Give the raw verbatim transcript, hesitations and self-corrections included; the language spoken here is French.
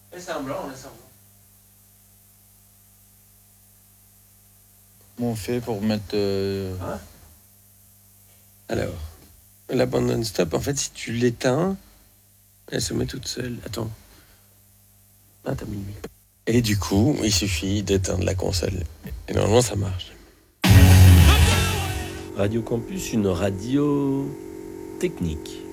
Laisse un blanc, laisse un blanc. Comment on fait pour mettre... Euh... Hein? Alors, la bande non-stop, en fait, si tu l'éteins, elle se met toute seule. Attends. Ah, t'as mis lui. Et du coup, il suffit d'éteindre la console. Et normalement, ça marche. Radio Campus, une radio technique.